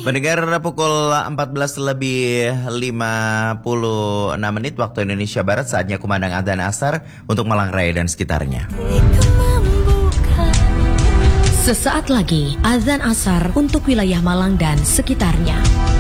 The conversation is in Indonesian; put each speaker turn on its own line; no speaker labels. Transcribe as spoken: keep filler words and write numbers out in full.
Mendengar pukul empat belas lebih lima puluh enam menit waktu Indonesia Barat, saatnya kumandang adzan asar untuk Malang Raya dan sekitarnya.
Sesaat lagi adzan asar untuk wilayah Malang dan sekitarnya.